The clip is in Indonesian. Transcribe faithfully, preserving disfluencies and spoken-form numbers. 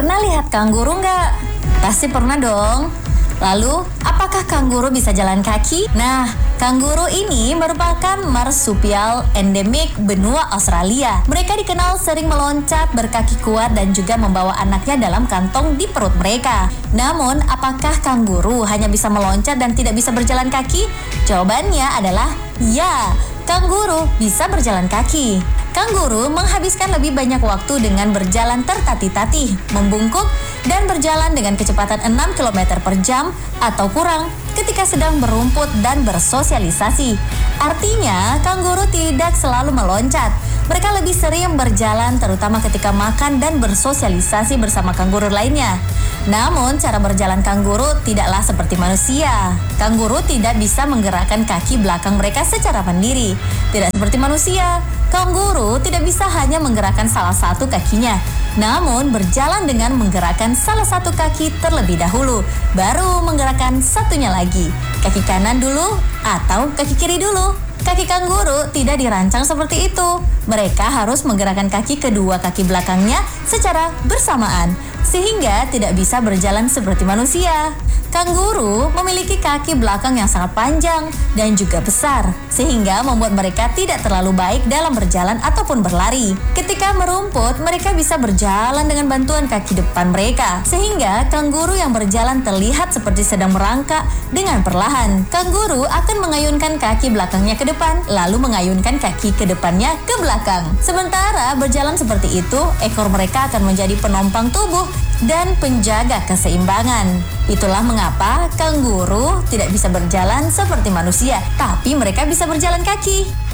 Pernah lihat kanguru nggak? Pasti pernah dong. Lalu, apakah kanguru bisa jalan kaki? Nah, kanguru ini merupakan marsupial endemik benua Australia. Mereka dikenal sering meloncat, berkaki kuat, dan juga membawa anaknya dalam kantong di perut mereka. Namun, apakah kanguru hanya bisa meloncat dan tidak bisa berjalan kaki? Jawabannya adalah ya, kanguru bisa berjalan kaki. Kanguru menghabiskan lebih banyak waktu dengan berjalan tertatih-tatih, membungkuk, dan berjalan dengan kecepatan enam kilometer per jam atau kurang ketika sedang berumput dan bersosialisasi. Artinya, kanguru tidak selalu meloncat. Mereka lebih sering berjalan terutama ketika makan dan bersosialisasi bersama kanguru lainnya. Namun, cara berjalan kanguru tidaklah seperti manusia. Kanguru tidak bisa menggerakkan kaki belakang mereka secara mandiri. Tidak seperti manusia, kanguru tidak bisa hanya menggerakkan salah satu kakinya, namun berjalan dengan menggerakkan salah satu kaki terlebih dahulu, baru menggerakkan satunya lagi. Kaki kanan dulu atau kaki kiri dulu. Kaki kanguru tidak dirancang seperti itu. Mereka harus menggerakkan kaki kedua kaki belakangnya secara bersamaan, sehingga tidak bisa berjalan seperti manusia. Kanguru memiliki kaki belakang yang sangat panjang dan juga besar, sehingga membuat mereka tidak terlalu baik dalam berjalan ataupun berlari. Ketika merumput, mereka bisa berjalan dengan bantuan kaki depan mereka, sehingga kanguru yang berjalan terlihat seperti sedang merangkak dengan perlahan. Kanguru akan mengayunkan kaki belakangnya ke depan, lalu mengayunkan kaki ke depannya ke belakang. Sementara berjalan seperti itu, ekor mereka akan menjadi penopang tubuh dan penjaga keseimbangan. Itulah mengapa kanguru tidak bisa berjalan seperti manusia, tapi mereka bisa berjalan kaki.